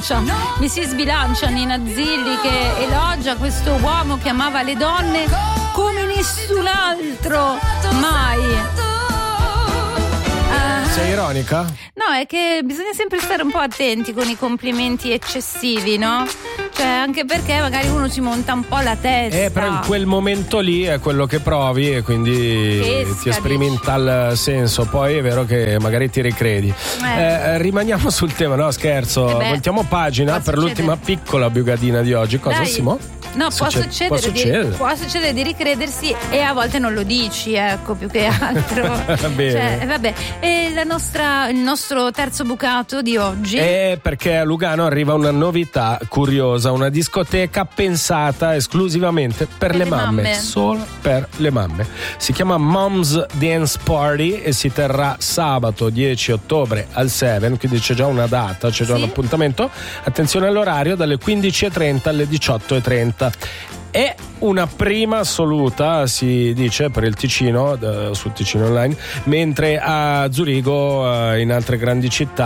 Mi si sbilancia Nina Zilli che elogia questo uomo che amava le donne come nessun altro mai. Sei ironica? No, è che bisogna sempre stare un po' attenti con i complimenti eccessivi, no? Cioè, anche perché magari uno ci monta un po' la testa. Però in quel momento lì è quello che provi e quindi ti esprimi in tal senso. Poi è vero che magari ti ricredi. Rimaniamo sul tema, no scherzo. Voltiamo pagina per l'ultima piccola bugadina di oggi. Cosa, Simo? No, può succedere di ricredersi e a volte non lo dici, ecco, più che altro. Vabbè. E il nostro terzo bucato di oggi è perché a Lugano arriva una novità curiosa, una discoteca pensata esclusivamente per le mamme, solo per le mamme. Si chiama Mom's Dance Party e si terrà sabato 10 ottobre al 7, quindi c'è già una data, c'è già un appuntamento. Attenzione all'orario, dalle 15:30 alle 18:30. È una prima assoluta, si dice, per il Ticino, sul Ticino Online, mentre a Zurigo, in altre grandi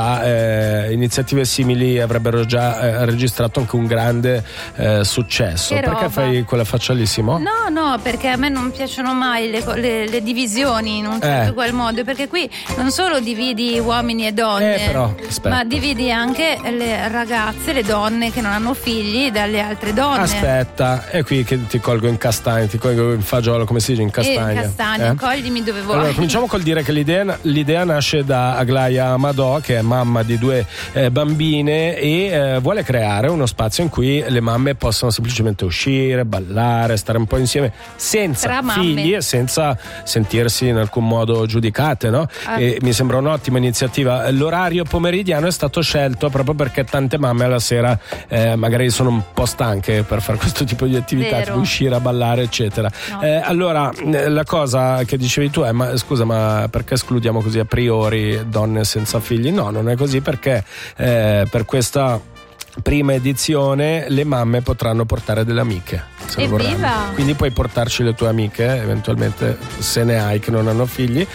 città, iniziative simili avrebbero già registrato anche un grande successo. Perché fai quella faccia lì, Simo? No, perché a me non piacciono mai le divisioni in un certo qual modo, perché qui non solo dividi uomini e donne, ma dividi anche le ragazze, le donne che non hanno figli dalle altre donne. Aspetta, è qui che ti colgo in castagna, ti colgo in fagiolo, come si dice, in castagna. Coglimi dove vuoi. Allora, cominciamo col dire che l'idea nasce da Aglaia Amadò, che è mamma di 2 bambine e vuole creare uno spazio in cui le mamme possano semplicemente uscire, ballare, stare un po' insieme senza figli e senza sentirsi in alcun modo giudicate, no? E mi sembra un'ottima iniziativa. L'orario pomeridiano è stato scelto proprio perché tante mamme alla sera magari sono un po' stanche per fare questo tipo di attività, tipo uscire a ballare eccetera. Allora la cosa che dicevi tu è: ma scusa, ma perché escludiamo così a priori donne senza figli? No, non è così, perché per questa prima edizione le mamme potranno portare delle amiche. Evviva! Quindi puoi portarci le tue amiche, eventualmente, se ne hai che non hanno figli.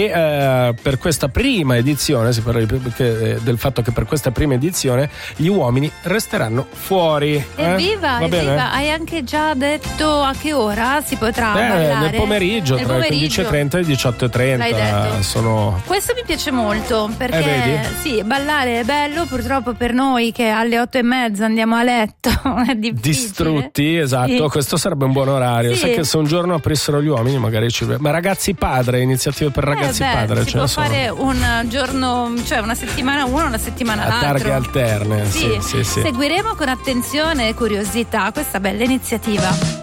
E per questa prima edizione si parla del fatto che per questa prima edizione gli uomini resteranno fuori. Evviva! Hai anche già detto a che ora si potrà ballare? Nel pomeriggio, tra le 15:30 e le 18:30. L'hai detto. Questo mi piace molto, perché sì, ballare è bello, purtroppo per noi che alle 8:30 andiamo a letto è difficile. Distrutti, esatto. Questo sarebbe un buon orario. Sai che se un giorno aprissero gli uomini magari ma ragazzi padre, iniziative per ragazzi padre, si può fare un giorno, cioè una settimana uno, una settimana l'altro, a targhe alterne. Sì. Seguiremo con attenzione e curiosità questa bella iniziativa.